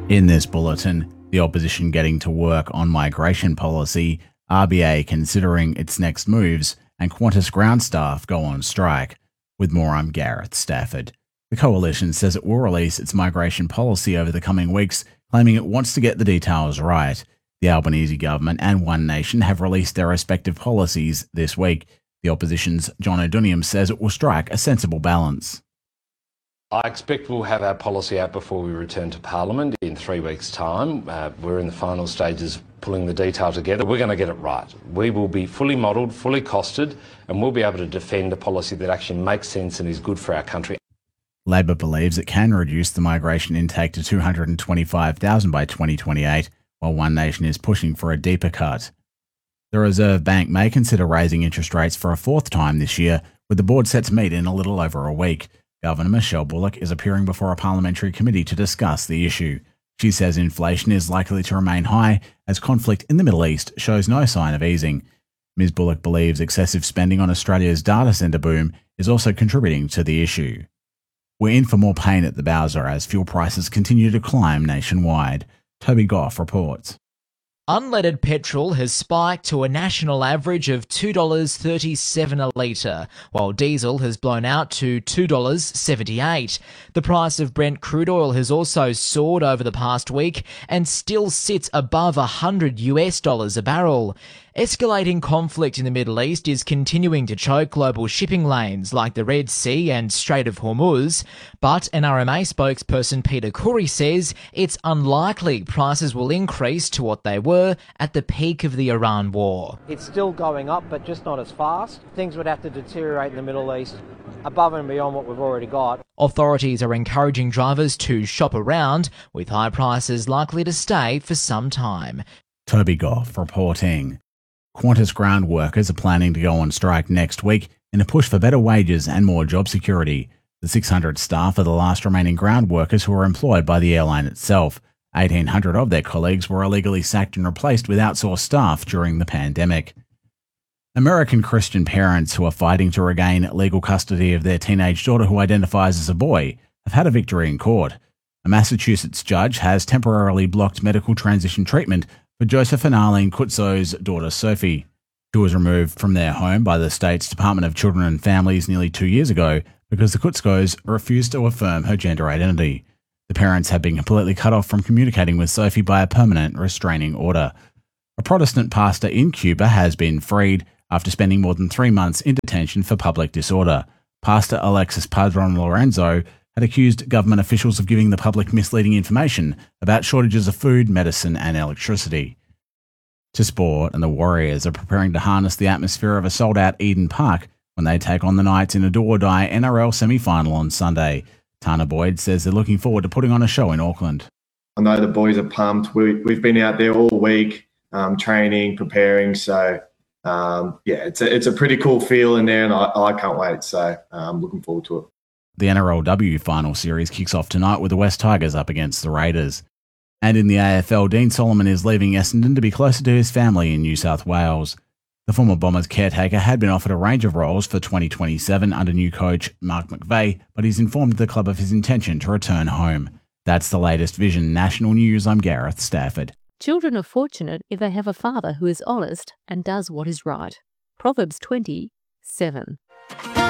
In this bulletin, the opposition getting to work on migration policy, RBA considering its next moves, and Qantas ground staff go on strike. With more, I'm Gareth Stafford. The coalition says it will release its migration policy over the coming weeks, claiming it wants to get the details right. The Albanese government and One Nation have released their respective policies this week. The opposition's John O'Duniam says it will strike a sensible balance. I expect we'll have our policy out before we return to Parliament in 3 weeks' time. We're in the final stages of pulling the detail together. We're going to get it right. We will be fully modelled, fully costed, and we'll be able to defend a policy that actually makes sense and is good for our country. Labor believes it can reduce the migration intake to 225,000 by 2028, while One Nation is pushing for a deeper cut. The Reserve Bank may consider raising interest rates for a fourth time this year, with the board set to meet in a little over a week. Governor Michelle Bullock is appearing before a parliamentary committee to discuss the issue. She says inflation is likely to remain high as conflict in the Middle East shows no sign of easing. Ms Bullock believes excessive spending on Australia's data centre boom is also contributing to the issue. We're in for more pain at the Bowser as fuel prices continue to climb nationwide. Toby Goff reports. Unleaded petrol has spiked to a national average of $2.37 a litre, while diesel has blown out to $2.78. The price of Brent crude oil has also soared over the past week and still sits above $100 a barrel. Escalating conflict in the Middle East is continuing to choke global shipping lanes like the Red Sea and Strait of Hormuz, but NRMA spokesperson Peter Khoury says it's unlikely prices will increase to what they were at the peak of the Iran war. It's still going up, but just not as fast. Things would have to deteriorate in the Middle East above and beyond what we've already got. Authorities are encouraging drivers to shop around, with high prices likely to stay for some time. Toby Goff reporting. Qantas ground workers are planning to go on strike next week in a push for better wages and more job security. The 600 staff are the last remaining ground workers who are employed by the airline itself. 1,800 of their colleagues were illegally sacked and replaced with outsourced staff during the pandemic. American Christian parents who are fighting to regain legal custody of their teenage daughter who identifies as a boy have had a victory in court. A Massachusetts judge has temporarily blocked medical transition treatment for Joseph and Arlene Kutzo's daughter Sophie. She was removed from their home by the state's Department of Children and Families nearly 2 years ago because the Kutzos refused to affirm her gender identity. The parents have been completely cut off from communicating with Sophie by a permanent restraining order. A Protestant pastor in Cuba has been freed after spending more than 3 months in detention for public disorder. Pastor Alexis Padron Lorenzo had accused government officials of giving the public misleading information about shortages of food, medicine and electricity. To sport, and the Warriors are preparing to harness the atmosphere of a sold-out Eden Park when they take on the Knights in a do-or-die NRL semi-final on Sunday. Tana Boyd says they're looking forward to putting on a show in Auckland. I know the boys are pumped. We've been out there all week, training, preparing. So, it's a pretty cool feel in there, and I can't wait. So I'm looking forward to it. The NRLW final series kicks off tonight with the West Tigers up against the Raiders. And in the AFL, Dean Solomon is leaving Essendon to be closer to his family in New South Wales. The former Bombers caretaker had been offered a range of roles for 2027 under new coach Mark McVeigh, but he's informed the club of his intention to return home. That's the latest Vision National News. I'm Gareth Stafford. Children are fortunate if they have a father who is honest and does what is right. Proverbs 20:7.